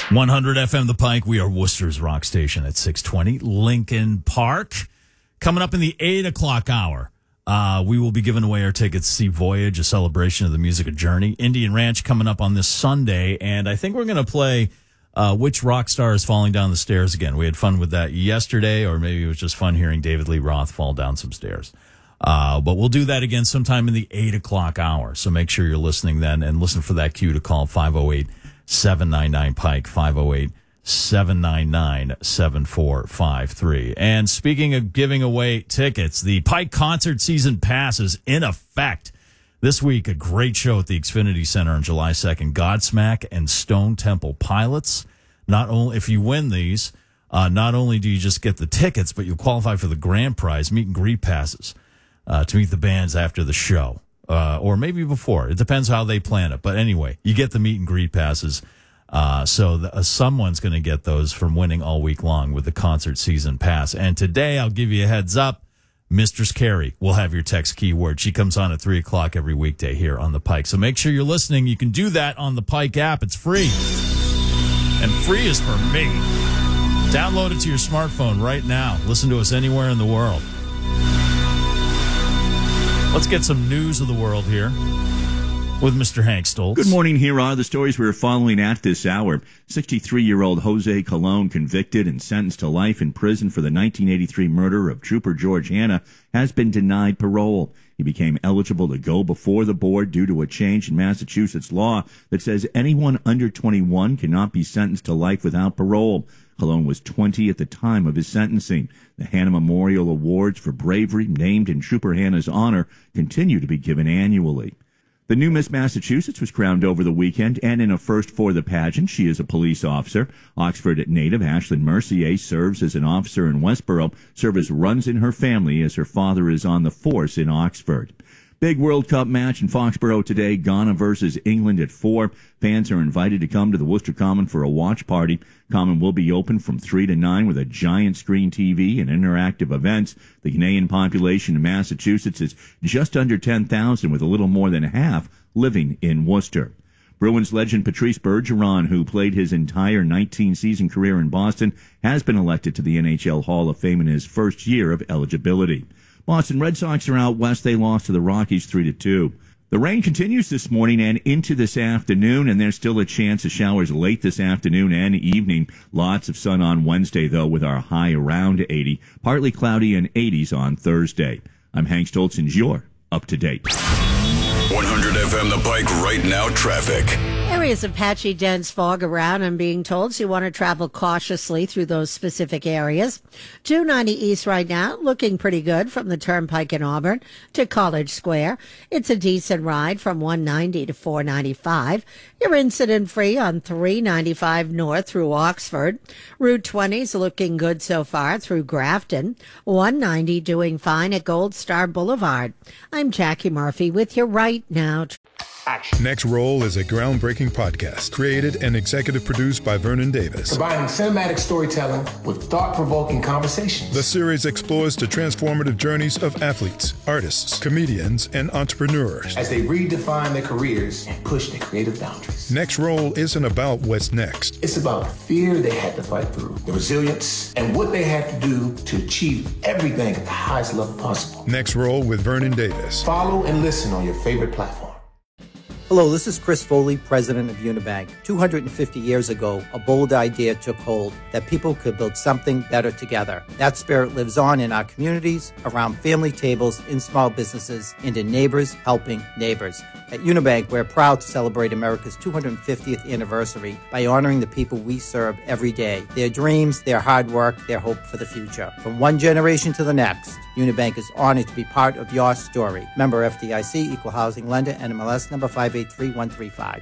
100 FM The Pike. We are Worcester's rock station at 620. Lincoln Park. Coming up in the 8 o'clock hour, we will be giving away our tickets to see Voyage, a celebration of the music of Journey. Indian Ranch coming up on this Sunday, and I think we're going to play Which Rock Star is Falling Down the Stairs again. We had fun with that yesterday, or maybe it was just fun hearing David Lee Roth fall down some stairs. But we'll do that again sometime in the 8 o'clock hour, so make sure you're listening then, and listen for that cue to call 508-799-PIKE, 508-799-7453. And speaking of giving away tickets, the Pike Concert Season Pass is in effect. This week, a great show at the Xfinity Center on July 2nd, Godsmack and Stone Temple Pilots. Not only, if you win these, not only do you just get the tickets, but you'll qualify for the grand prize, meet and greet passes, to meet the bands after the show. Or maybe before. It depends how they plan it. But anyway, you get the meet and greet passes. So someone's going to get those from winning all week long with the Concert Season Pass. And today, I'll give you a heads up, Mistress Carrie will have your text keyword. She comes on at 3 o'clock every weekday here on the Pike. So make sure you're listening. You can do that on the Pike app. It's free. And free is for me. Download it to your smartphone right now. Listen to us anywhere in the world. Let's get some news of the world here with Mr. Hank Stoltz. Good morning. Here are the stories we're following at this hour. 63-year-old Jose Colon, convicted and sentenced to life in prison for the 1983 murder of Trooper George Hanna, has been denied parole. He became eligible to go before the board due to a change in Massachusetts law that says anyone under 21 cannot be sentenced to life without parole. Colon was 20 at the time of his sentencing. The Hanna Memorial Awards for bravery, named in Trooper Hanna's honor, continue to be given annually. The new Miss Massachusetts was crowned over the weekend, and in a first for the pageant, she is a police officer. Oxford native Ashlyn Mercier serves as an officer in Westboro. Service runs in her family as her father is on the force in Oxford. Big World Cup match in Foxborough today, Ghana versus England at 4. Fans are invited to come to the Worcester Common for a watch party. Common will be open from 3 to 9 with a giant screen TV and interactive events. The Ghanaian population in Massachusetts is just under 10,000, with a little more than half living in Worcester. Bruins legend Patrice Bergeron, who played his entire 19-season career in Boston, has been elected to the NHL Hall of Fame in his first year of eligibility. Boston Red Sox are out west. They lost to the Rockies 3-2. The rain continues this morning and into this afternoon, and there's still a chance of showers late this afternoon and evening. Lots of sun on Wednesday, though, with our high around 80. Partly cloudy and 80s on Thursday. I'm Hank Stoltz, and you're up to date. 100 FM The Pike right now traffic. Areas of patchy, dense fog around. I'm being told, so you want to travel cautiously through those specific areas. 290 East right now, looking pretty good from the Turnpike in Auburn to College Square. It's a decent ride from 190 to 495. You're incident-free on 395 North through Oxford. Route 20's looking good so far through Grafton. 190 doing fine at Gold Star Boulevard. I'm Jackie Murphy with you right now. Action. Next Roll is a groundbreaking podcast created and executive produced by Vernon Davis. Combining cinematic storytelling with thought-provoking conversations. The series explores the transformative journeys of athletes, artists, comedians, and entrepreneurs as they redefine their careers and push their creative boundaries. Next Roll isn't about what's next. It's about the fear they had to fight through, the resilience, and what they had to do to achieve everything at the highest level possible. Next Roll with Vernon Davis. Follow and listen on your favorite platform. Hello, this is Chris Foley, president of Unibank. 250 years ago, a bold idea took hold that people could build something better together. That spirit lives on in our communities, around family tables, in small businesses, and in neighbors helping neighbors. At Unibank, we're proud to celebrate America's 250th anniversary by honoring the people we serve every day, their dreams, their hard work, their hope for the future. From one generation to the next, Unibank is honored to be part of your story. Member FDIC, Equal Housing Lender, NMLS number 583135.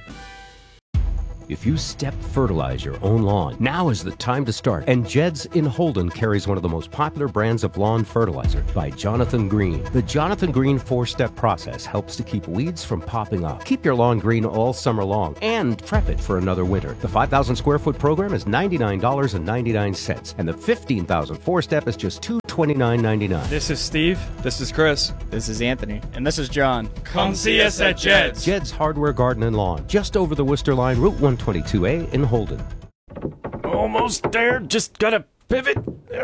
If you step fertilize your own lawn, now is the time to start. And Jed's in Holden carries one of the most popular brands of lawn fertilizer by Jonathan Green. The Jonathan Green 4-step process helps to keep weeds from popping up. Keep your lawn green all summer long and prep it for another winter. The 5,000 square foot program is $99.99, and the 15,000 4-step is just $229.99. This is Steve. This is Chris. This is Anthony. And this is John. Come see us at Jed's. Jed's Hardware, Garden and Lawn, just over the Worcester Line, Route 122A in Holden. Almost there. Just gotta pivot.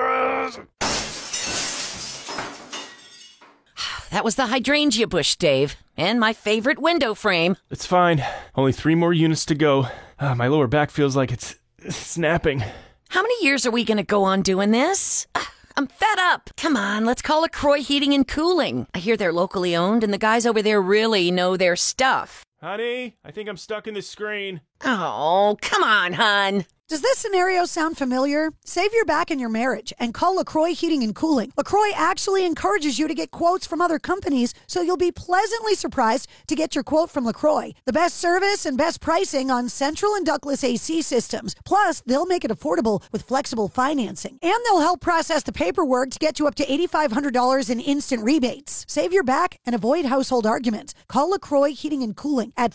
That was the hydrangea bush, Dave. And my favorite window frame. It's fine. Only 3 more units to go. My lower back feels like it's snapping. How many years are we going to go on doing this? I'm fed up. Come on, let's call LaCroix Heating and Cooling. I hear they're locally owned, and the guys over there really know their stuff. Honey, I think I'm stuck in the screen. Oh, come on, hon. Does this scenario sound familiar? Save your back in your marriage and call LaCroix Heating and Cooling. LaCroix actually encourages you to get quotes from other companies, so you'll be pleasantly surprised to get your quote from LaCroix. The best service and best pricing on central and ductless AC systems. Plus, they'll make it affordable with flexible financing. And they'll help process the paperwork to get you up to $8,500 in instant rebates. Save your back and avoid household arguments. Call LaCroix Heating and Cooling at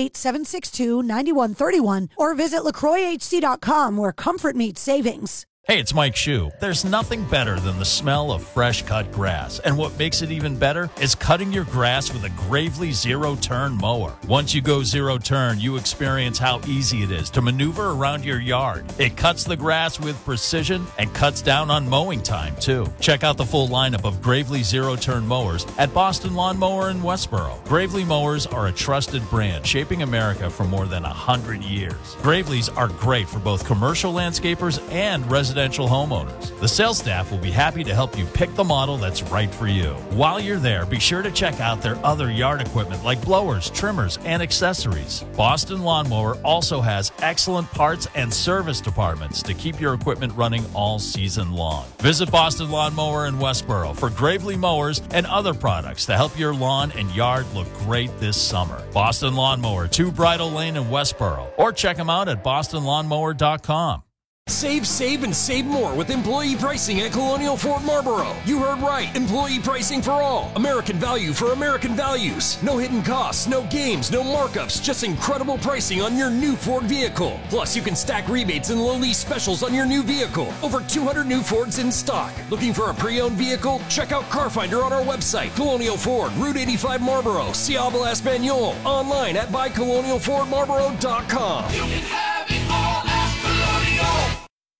508-762-9131 or visit LaCroixHC.com, where comfort meets savings. Hey, it's Mike Shue. There's nothing better than the smell of fresh cut grass. And what makes it even better is cutting your grass with a Gravely zero-turn mower. Once you go zero-turn, you experience how easy it is to maneuver around your yard. It cuts the grass with precision and cuts down on mowing time, too. Check out the full lineup of Gravely zero-turn mowers at Boston Lawn Mower in Westboro. Gravely mowers are a trusted brand shaping America for more than 100 years. Gravely's are great for both commercial landscapers and residential homeowners. The sales staff will be happy to help you pick the model that's right for you. While you're there, be sure to check out their other yard equipment like blowers, trimmers, and accessories. Boston Lawn Mower also has excellent parts and service departments to keep your equipment running all season long. Visit Boston Lawn Mower in Westboro for Gravely mowers and other products to help your lawn and yard look great this summer. Boston Lawn Mower, 2 Bridle Lane in Westboro, or check them out at bostonlawnmower.com. Save, and save more with employee pricing at Colonial Ford Marlboro. You heard right. Employee pricing for all. American value for American values. No hidden costs, no games, no markups, just incredible pricing on your new Ford vehicle. Plus, you can stack rebates and low lease specials on your new vehicle. Over 200 new Fords in stock. Looking for a pre-owned vehicle? Check out Car Finder on our website. Colonial Ford, Route 85 Marlboro, Ciabla Español. Online at buycolonialfordmarlboro.com. You can have it all at Colonial.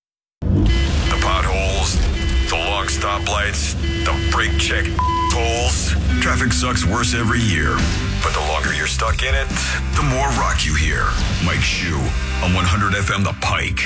The potholes, the long stoplights, the brake check holes. Traffic sucks worse every year. But the longer you're stuck in it, the more rock you hear. Mike Shue on 100 FM The Pike.